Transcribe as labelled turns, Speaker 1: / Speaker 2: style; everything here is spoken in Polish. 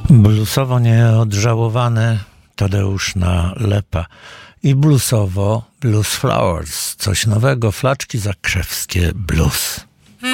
Speaker 1: Bluesowo nieodżałowany Tadeusz Nalepa i bluesowo Blues Flowers, coś nowego, Flaczki Zakrzewskie Blues.